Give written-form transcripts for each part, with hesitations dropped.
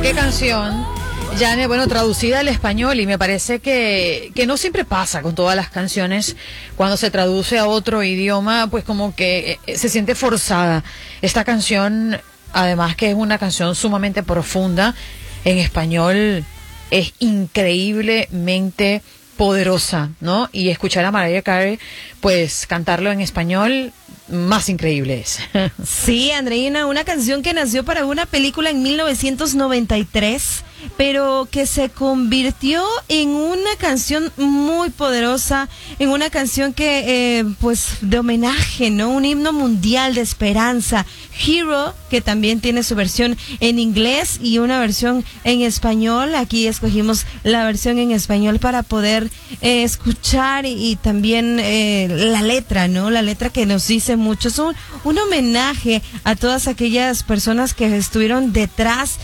qué canción. Jane, bueno, traducida al español, y me parece que no siempre pasa con todas las canciones. Cuando se traduce a otro idioma, pues como que se siente forzada. Esta canción, además que es una canción sumamente profunda, en español es increíblemente poderosa, ¿no? Y escuchar a Mariah Carey, pues cantarlo en español, más increíble es. Sí, Andreina, una canción que nació para una película en 1993, pero que se convirtió en una canción muy poderosa, en una canción que, pues, de homenaje, ¿no? Un himno mundial de esperanza. Hero, que también tiene su versión en inglés y una versión en español. Aquí escogimos la versión en español para poder escuchar y también la letra, ¿no? La letra que nos dice mucho. Es un homenaje a todas aquellas personas que estuvieron detrás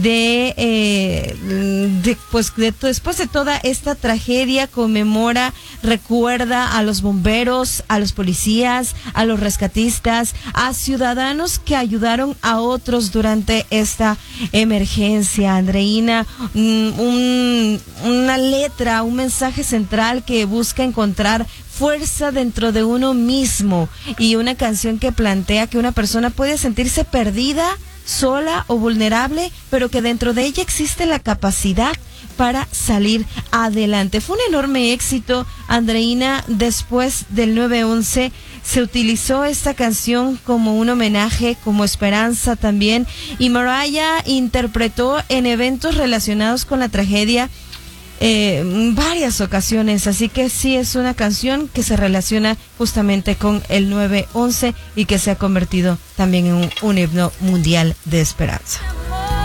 después de toda esta tragedia. Conmemora, recuerda a los bomberos, a los policías, a los rescatistas, a ciudadanos que ayudaron a otros durante esta emergencia. Andreina, una letra, un mensaje central que busca encontrar fuerza dentro de uno mismo, y una canción que plantea que una persona puede sentirse perdida, sola o vulnerable, pero que dentro de ella existe la capacidad para salir adelante. Fue un enorme éxito, Andreina. Después del 9/11 se utilizó esta canción como un homenaje, como esperanza también, y Mariah interpretó en eventos relacionados con la tragedia varias ocasiones, así que sí es una canción que se relaciona justamente con el 9/11 y que se ha convertido también en un himno mundial de esperanza.